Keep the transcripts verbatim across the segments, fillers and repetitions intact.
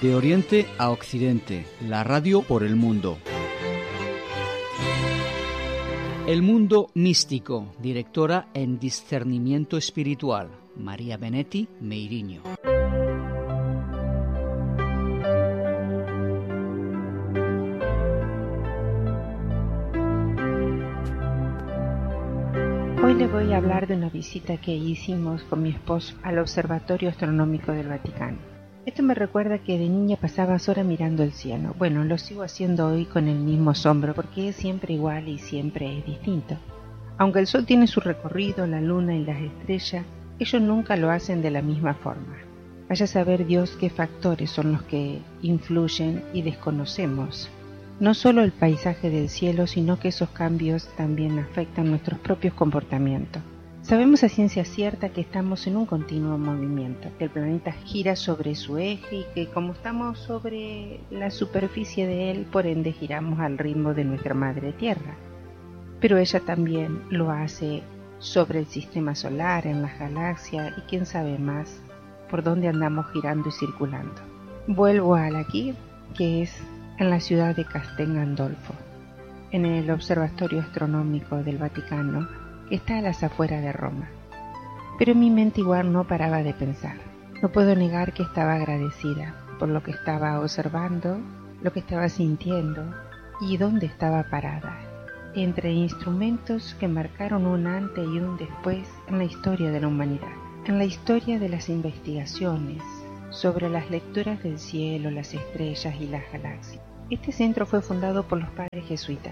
De Oriente a Occidente, la radio por el mundo. El mundo místico, directora en discernimiento espiritual, María Benetti Meiriño. Hoy le voy a hablar de una visita que hicimos con mi esposo al Observatorio Astronómico del Vaticano. Esto me recuerda que de niña pasaba horas mirando el cielo. Bueno, lo sigo haciendo hoy con el mismo asombro porque es siempre igual y siempre es distinto. Aunque el Sol tiene su recorrido, la Luna y las estrellas, ellos nunca lo hacen de la misma forma. Vaya a saber Dios qué factores son los que influyen y desconocemos. No solo el paisaje del cielo, sino que esos cambios también afectan nuestros propios comportamientos. Sabemos a ciencia cierta que estamos en un continuo movimiento, que el planeta gira sobre su eje y que como estamos sobre la superficie de él, por ende giramos al ritmo de nuestra madre Tierra. Pero ella también lo hace sobre el sistema solar, en las galaxias y quién sabe más por dónde andamos girando y circulando. Vuelvo al aquí, que es en la ciudad de Castel Gandolfo, en el Observatorio Astronómico del Vaticano, que está a las afueras de Roma. Pero mi mente igual no paraba de pensar. No puedo negar que estaba agradecida por lo que estaba observando, lo que estaba sintiendo y dónde estaba parada, entre instrumentos que marcaron un antes y un después en la historia de la humanidad, en la historia de las investigaciones sobre las lecturas del cielo, las estrellas y las galaxias. Este centro fue fundado por los padres jesuitas.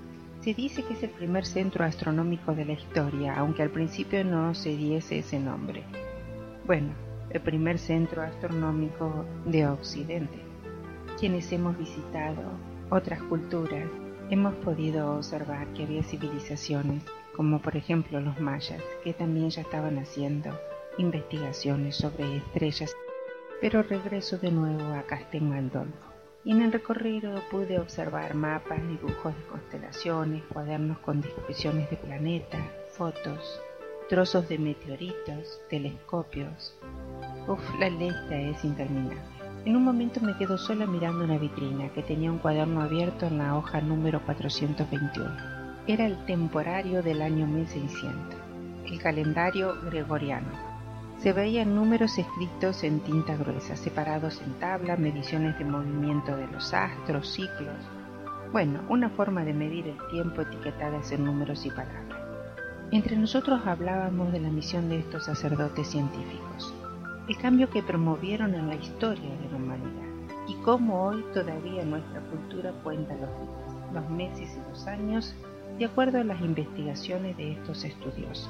Se dice que es el primer centro astronómico de la historia, aunque al principio no se diese ese nombre. Bueno, el primer centro astronómico de Occidente. Quienes hemos visitado otras culturas, hemos podido observar que había civilizaciones, como por ejemplo los mayas, que también ya estaban haciendo investigaciones sobre estrellas. Pero regreso de nuevo a Castel Gandolfo. Y en el recorrido pude observar mapas, dibujos de constelaciones, cuadernos con descripciones de planetas, fotos, trozos de meteoritos, telescopios. Uf, la lista es interminable. En un momento me quedo sola mirando una vitrina que tenía un cuaderno abierto en la hoja número cuatrocientos veintiuno. Era el temporario del año mil seiscientos, el calendario gregoriano. Se veían números escritos en tinta gruesa, separados en tabla, mediciones de movimiento de los astros, ciclos. Bueno, una forma de medir el tiempo etiquetadas en números y palabras. Entre nosotros hablábamos de la misión de estos sacerdotes científicos, el cambio que promovieron en la historia de la humanidad y cómo hoy todavía nuestra cultura cuenta los días, los meses y los años de acuerdo a las investigaciones de estos estudiosos,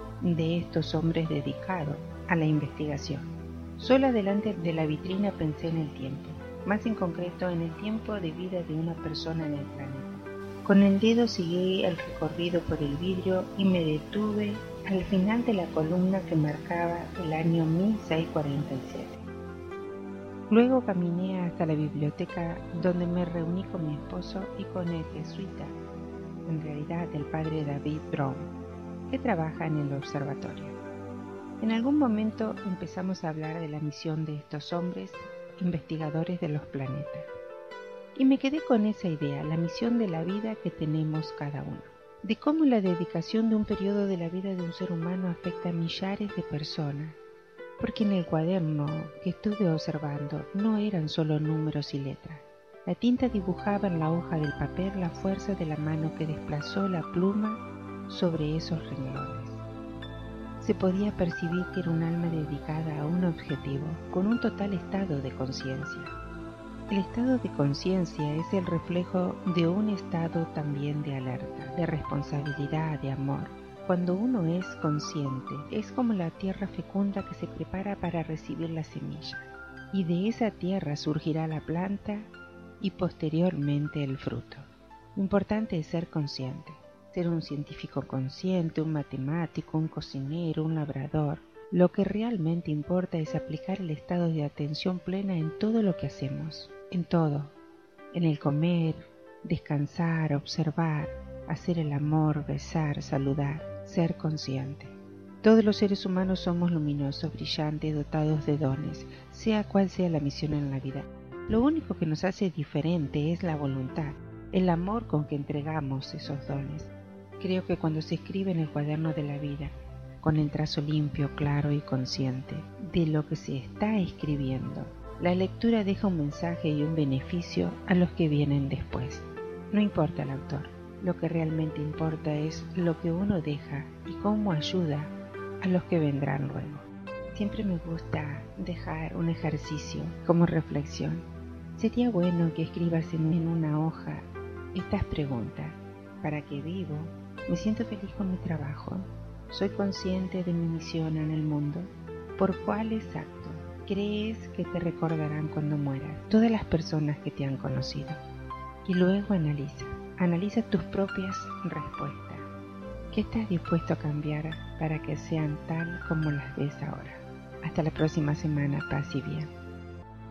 de estos hombres dedicados a la investigación. Sola delante de la vitrina pensé en el tiempo, más en concreto en el tiempo de vida de una persona en el planeta. Con el dedo seguí el recorrido por el vidrio y me detuve al final de la columna que marcaba el año mil seiscientos cuarenta y siete. Luego caminé hasta la biblioteca donde me reuní con mi esposo y con el jesuita, en realidad el padre David Braun, que trabaja en el observatorio. En algún momento empezamos a hablar de la misión de estos hombres investigadores de los planetas. Y me quedé con esa idea, la misión de la vida que tenemos cada uno. De cómo la dedicación de un periodo de la vida de un ser humano afecta a millares de personas. Porque en el cuaderno que estuve observando no eran solo números y letras. La tinta dibujaba en la hoja del papel la fuerza de la mano que desplazó la pluma sobre esos renglones. Se podía percibir que era un alma dedicada a un objetivo, con un total estado de conciencia. El estado de conciencia es el reflejo de un estado también de alerta, de responsabilidad, de amor. Cuando uno es consciente, es como la tierra fecunda que se prepara para recibir la semilla, y de esa tierra surgirá la planta y posteriormente el fruto. Lo importante es ser consciente. Ser un científico consciente, un matemático, un cocinero, un labrador. Lo que realmente importa es aplicar el estado de atención plena en todo lo que hacemos, en todo, en el comer, descansar, observar, hacer el amor, besar, saludar, ser consciente. Todos los seres humanos somos luminosos, brillantes, dotados de dones, sea cual sea la misión en la vida. Lo único que nos hace diferente es la voluntad, el amor con que entregamos esos dones. Creo que cuando se escribe en el cuaderno de la vida, con el trazo limpio, claro y consciente de lo que se está escribiendo, la lectura deja un mensaje y un beneficio a los que vienen después. No importa el autor, lo que realmente importa es lo que uno deja y cómo ayuda a los que vendrán luego. Siempre me gusta dejar un ejercicio como reflexión. Sería bueno que escribas en una hoja estas preguntas. ¿Para qué vivo? ¿Me siento feliz con mi trabajo? ¿Soy consciente de mi misión en el mundo? ¿Por cuáles actos crees que te recordarán cuando mueras? Todas las personas que te han conocido. Y luego analiza, analiza tus propias respuestas. ¿Qué estás dispuesto a cambiar para que sean tal como las ves ahora? Hasta la próxima semana, paz y bien.